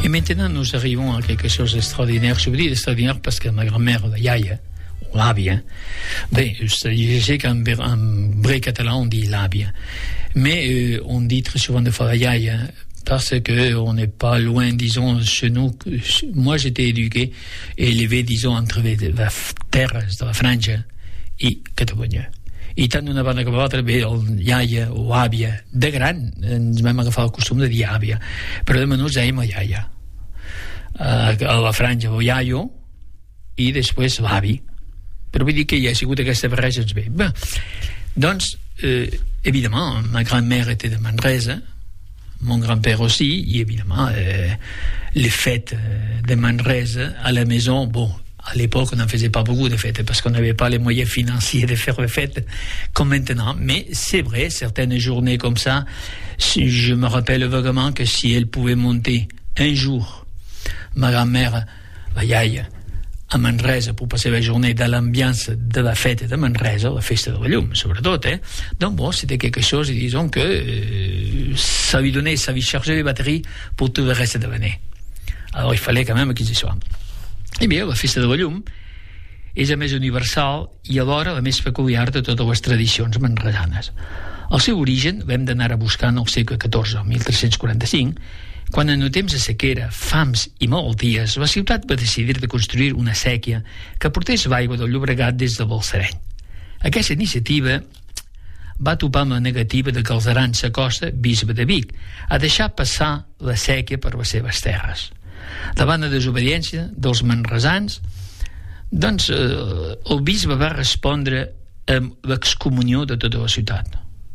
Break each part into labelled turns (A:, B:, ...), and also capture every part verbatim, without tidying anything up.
A: Et maintenant, nous arrivons à quelque chose d'extraordinaire. Je vous dis d'extraordinaire parce que ma grand-mère, la iaia, ou l'àvia, bé, je sais qu'en en vrai catalan, on dit l'àvia. Mais euh, on dit très souvent de fois la iaia, parce qu'on n'est pas loin, disons, chez nous. Moi, j'étais éduqué et élevé, disons, entre les terres de la Franja i Catalunya. I tant d'una banda com l'altra, bé, el iaia o àvia. De gran ens vam agafar el costum de dir àvia, però de menuts dèiem la iaia. Uh, a la Franja o iaio, i després l'avi. Però vull dir que hi ha sigut aquesta barreja ens ve. Bé, doncs, euh, évidemment, ma grand-mère était de Manresa, mon grand-père aussi, et évidemment, euh, les fêtes de Manresa à la maison, bon, à l'époque, on n'en faisait pas beaucoup de fêtes parce qu'on n'avait pas les moyens financiers de faire des fêtes comme maintenant. Mais c'est vrai, certaines journées comme ça, je me rappelle vaguement que si elle pouvait monter un jour, ma grand-mère, la iaia, a Manresa pour passer la journée dans l'ambiance de la fête de Manresa, la festa de la llum, sobretot, eh? Donc bon, c'était quelque chose, et disons que euh, ça lui donnait, ça lui chargeait les batteries pour tout le reste de l'année. Alors il fallait quand même qu'ils y soient. I bé, la festa de la llum és a més universal i alhora la més peculiar de totes les tradicions manresanes. El seu origen l'hem d'anar a buscar en el segle catorze, el mil tres-cents quaranta-cinc, quan en el temps de sequera, fams i malalties, la ciutat va decidir de construir una sèquia que portés l'aigua del Llobregat des de Balsareny. Aquesta iniciativa va topar amb la negativa de Galzeran Sacosta, bisbe de Vic, a deixar passar la sèquia per les seves terres. Davant la desobediència dels manresans, doncs eh, el bisbe va respondre amb l'excomunió de tota la ciutat.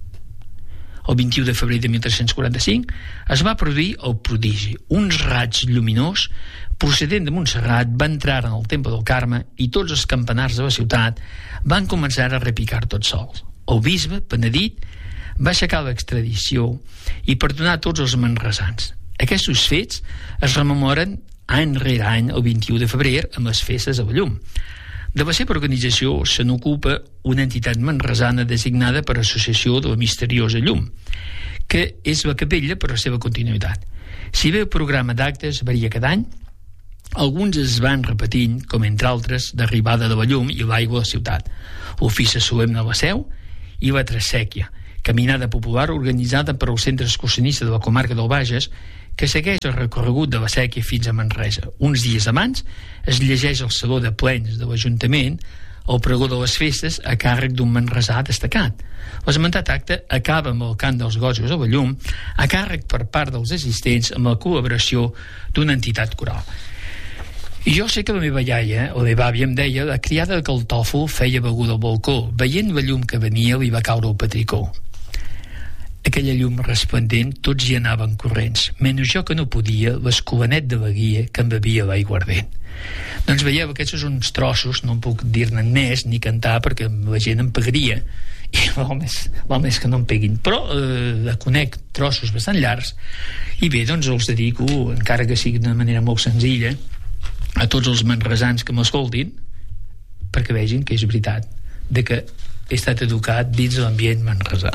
A: El vint-i-u de febrer de mil tres-cents quaranta-cinc es va produir el prodigi. Uns raigs lluminós procedent de Montserrat va entrar en el temple del Carme i tots els campanars de la ciutat van començar a repicar tots sols. El bisbe, penedit, va aixecar l'extradició i perdonar tots els manresans. Aquests fets es rememoren any rere any el vint-i-u de febrer amb les festes de la llum. De la seva organització se n'ocupa una entitat manresana designada per Associació de la Misteriosa Llum, que és la capella per la seva continuïtat. Si bé el programa d'actes varia cada any, alguns es van repetint, com entre altres l'arribada de la llum i l'aigua a la ciutat, l'ofici solemne a la Seu i la Trasèquia, caminada popular organitzada per el centre excursionista de la comarca del Bages, que segueix el recorregut de la sèquia fins a Manresa. Uns dies abans es llegeix al Saló de Plens de l'Ajuntament el pregó de les festes a càrrec d'un manresà destacat. L'esmentat acte acaba amb el cant dels gossos a la llum, a càrrec per part dels assistents amb la col·laboració d'una entitat coral. I jo sé que la meva iaia, o la bàvia, em deia la criada que el tòfol feia beguda al balcó. Veient la llum que venia li va caure el petricó. Aquella llum resplendent, tots hi anaven corrents, menys jo que no podia, l'escolanet de la guia que em bevia l'aigua ardent. Doncs veieu, aquests són uns trossos, no em puc dir-ne més ni cantar perquè la gent em pegaria, i val més, val més que no em peguin, però eh, conec trossos bastant llargs, i bé, doncs els dedico, encara que sigui d'una manera molt senzilla, a tots els manresans que m'escoltin, perquè vegin que és veritat, de que he estat educat dins l'ambient manresà.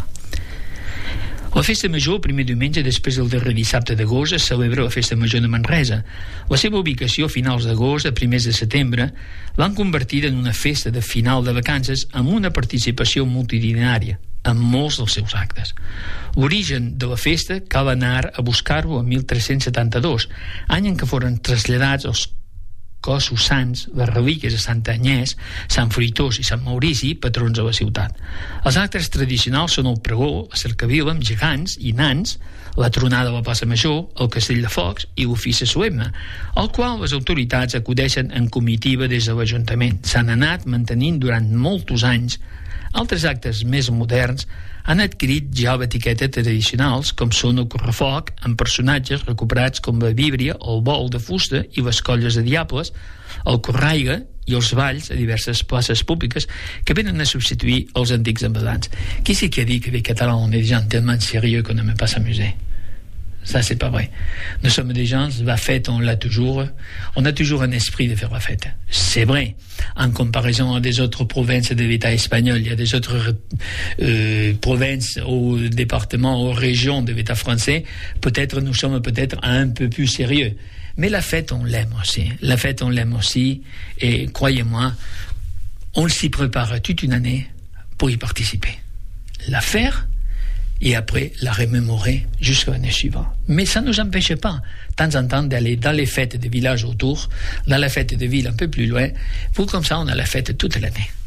A: La festa major, el primer diumenge després del darrer dissabte d'agost, es celebra la festa major de Manresa. La seva ubicació a finals d'agost, a primers de setembre, l'han convertida en una festa de final de vacances amb una participació multitudinària en molts dels seus actes. L'origen de la festa cal anar a buscar-ho en mil tres-cents setanta-dos, any en què foren traslladats els cossos sants, les relíquies de Sant Agnès, Sant Fruitós i Sant Maurici, patrons de la ciutat. Els actes tradicionals són el pregó, la cercavila amb gegants i nans, la tronada a la plaça Major, el castell de focs i l'ofici solemne, al qual les autoritats acudeixen en comitiva des de l'Ajuntament. S'han anat mantenint durant molts anys. Altres actes més moderns han adquirit ja l'etiqueta tradicionals, com són el correfoc, amb personatges recuperats com la víbria, el bol de fusta i les colles de diables, el corraiga i els balls a diverses places públiques que venen a substituir els antics embadants. Qui c'est qui a dit que les Catalans on est des gens tellement sérieux qu'on n'aime pas s'amuser? Ça, c'est pas vrai. Nous sommes des gens, la fête, on l'a toujours. On a toujours un esprit de faire la fête. C'est vrai. En comparaison à des autres provinces de l'État espagnol, il y a des autres euh, provinces ou départements ou régions de l'État français. Peut-être, nous sommes peut-être un peu plus sérieux. Mais la fête, on l'aime aussi. La fête, on l'aime aussi. Et croyez-moi, on s'y prépare toute une année pour y participer. La faire, et après la remémorer jusqu'à l'année suivante. Mais ça ne nous empêche pas, de temps en temps, d'aller dans les fêtes des villages autour, dans la fête de ville un peu plus loin, pour comme ça on a la fête toute l'année.